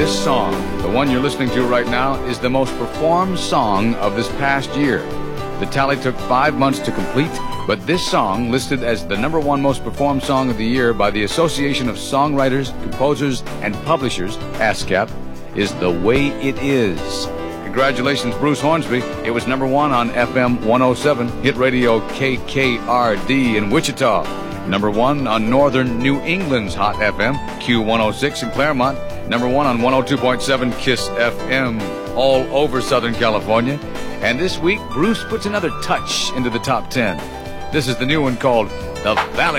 This song, the one you're listening to right now, is the most performed song of this past year. The tally took 5 months to complete, but this song, listed as the #1 most performed song of the year by the Association of Songwriters, Composers, and Publishers, ASCAP, is The Way It Is. Congratulations, Bruce Hornsby. It was #1 on FM 107, hit radio KKRD in Wichita. #1 on Northern New England's Hot FM, Q106 in Claremont. #1 on 102.7 KISS FM all over Southern California. And this week, Bruce puts another touch into the top 10. This is the new one called The Valley